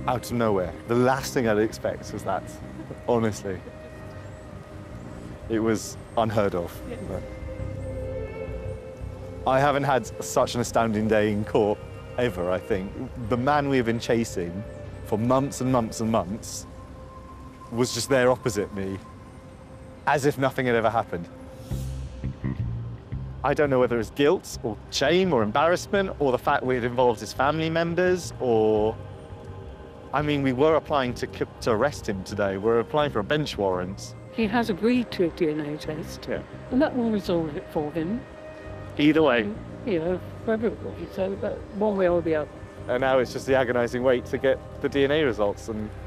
out of nowhere. The last thing I'd expect was that, honestly. It was unheard of. But I haven't had such an astounding day in court ever, I think. The man we've been chasing for months and months and months was just there opposite me, as if nothing had ever happened. I don't know whether it's guilt or shame or embarrassment or the fact we'd involved his family members or... I mean, we were applying to arrest him today. We're applying for a bench warrant. He has agreed to a DNA test, Yeah. and that will resolve it for him, Either way. you know, for everybody. So that one way or the other. And now it's just the agonising wait to get the DNA results. And